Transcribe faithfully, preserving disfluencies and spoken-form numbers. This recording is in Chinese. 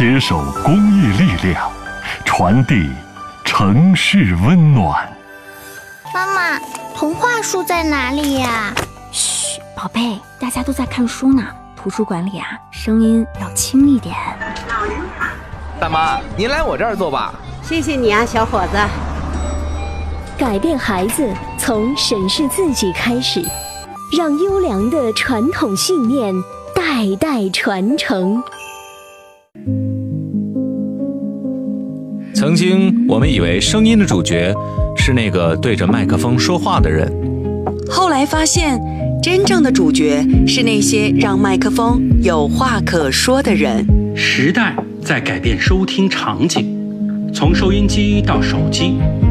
携手公益力量，传递城市温暖。 妈妈，童话书在哪里呀？ 嘘，宝贝，大家都在看书呢。图书馆里啊，声音要轻一点。 大妈，您来我这儿坐吧。 谢谢你啊，小伙子。 改变孩子，从审视自己开始，让优良的传统信念代代传承。 曾经我们以为声音的主角是那个对着麦克风说话的人， 后来发现真正的主角是那些让麦克风有话可说的人。 时代在改变收听场景，从收音机到手机，